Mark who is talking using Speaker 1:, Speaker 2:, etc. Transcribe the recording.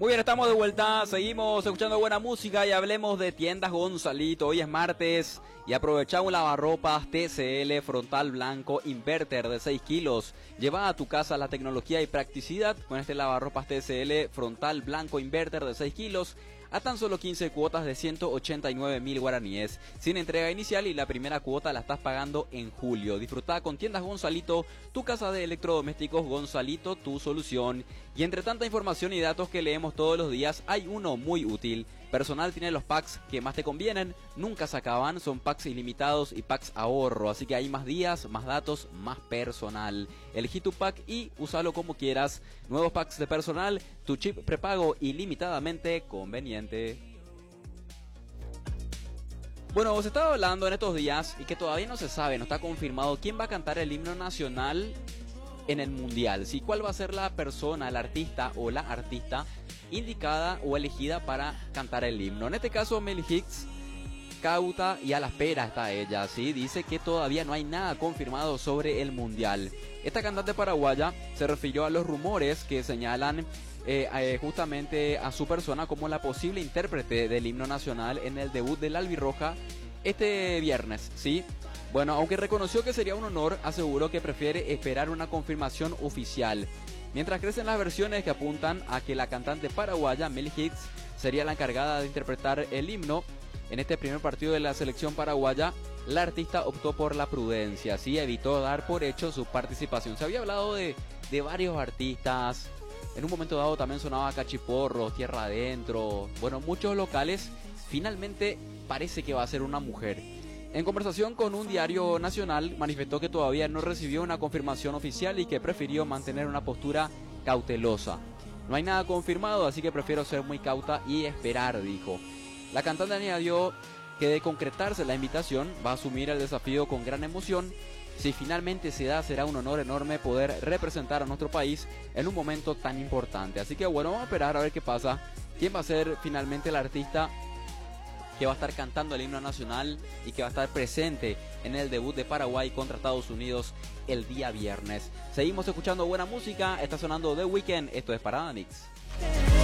Speaker 1: Muy bien, estamos de vuelta, seguimos escuchando buena música y hablemos de Tiendas Gonzalito. Hoy es martes y aprovechamos lavarropas TCL frontal blanco inverter de 6 kilos. Lleva a tu casa la tecnología y practicidad con este lavarropas TCL frontal blanco inverter de 6 kilos a tan solo 15 cuotas de 189.000 guaraníes, sin entrega inicial, y la primera cuota la estás pagando en julio. Disfruta con Tiendas Gonzalito, tu casa de electrodomésticos. Gonzalito, tu solución. Y entre tanta información y datos que leemos todos los días, hay uno muy útil. Personal tiene los packs que más te convienen, nunca se acaban, son packs ilimitados y packs ahorro, así que hay más días, más datos, más personal. Elegí tu pack y úsalo como quieras. Nuevos packs de personal, tu chip prepago ilimitadamente conveniente. Bueno, os estaba hablando en estos días y que todavía no se sabe, no está confirmado quién va a cantar el himno nacional en el mundial. Si cuál va a ser la persona, el artista o la artista indicada o elegida para cantar el himno. En este caso, Mel Hicks, cauta y a la espera está ella, ¿sí? Dice que todavía no hay nada confirmado sobre el mundial. Esta cantante paraguaya se refirió a los rumores que señalan justamente a su persona como la posible intérprete del himno nacional en el debut del Albirroja este viernes, ¿sí? Bueno, aunque reconoció que sería un honor, aseguró que prefiere esperar una confirmación oficial. Mientras crecen las versiones que apuntan a que la cantante paraguaya Mel Hicks sería la encargada de interpretar el himno en este primer partido de la selección paraguaya, la artista optó por la prudencia, así evitó dar por hecho su participación. Se había hablado de varios artistas, en un momento dado también sonaba Cachiporros, Tierra Adentro, bueno, muchos locales. Finalmente parece que va a ser una mujer. En conversación con un diario nacional, manifestó que todavía no recibió una confirmación oficial y que prefirió mantener una postura cautelosa. No hay nada confirmado, así que prefiero ser muy cauta y esperar, dijo. La cantante añadió que de concretarse la invitación, va a asumir el desafío con gran emoción. Si finalmente se da, será un honor enorme poder representar a nuestro país en un momento tan importante. Así que bueno, vamos a esperar a ver qué pasa. ¿Quién va a ser finalmente el artista que va a estar cantando el himno nacional y que va a estar presente en el debut de Paraguay contra Estados Unidos el día viernes? Seguimos escuchando buena música, está sonando The Weeknd, esto es Parada Mix.